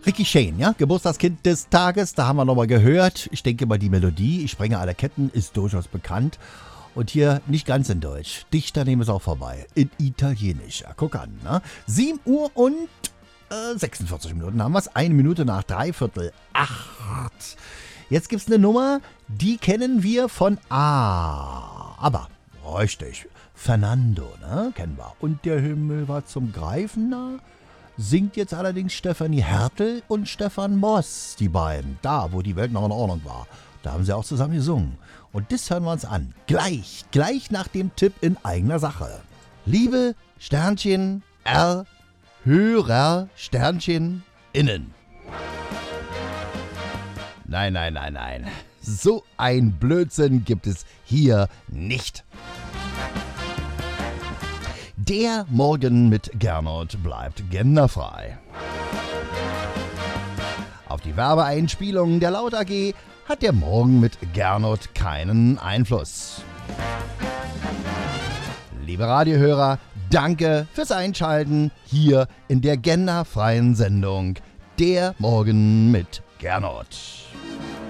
Ricky Shane, ja, Geburtstagskind des Tages, da haben wir nochmal gehört. Ich denke mal, die Melodie, ich sprenge alle Ketten, ist durchaus bekannt. Und hier nicht ganz in Deutsch. Dichter nehmen es auch vorbei. In Italienisch. Ja, guck an, ne? 7 Uhr und 46 Minuten haben wir es. 1 Minute nach 7:45. Jetzt gibt's eine Nummer, die kennen wir von aber richtig. Fernando, ne? Kennen wir. Und der Himmel war zum Greifen nah. Singt jetzt allerdings Stefanie Hertel und Stefan Moss, die beiden. Da, wo die Welt noch in Ordnung war. Da haben sie auch zusammen gesungen. Und das hören wir uns an. Gleich nach dem Tipp in eigener Sache. Liebe Sternchen R, Hörer Sternchen innen. Nein. So ein Blödsinn gibt es hier nicht. Der Morgen mit Gernot bleibt genderfrei. Auf die Werbeeinspielungen der Laut AG hat der Morgen mit Gernot keinen Einfluss. Liebe Radiohörer, danke fürs Einschalten hier in der genderfreien Sendung Der Morgen mit Gernot.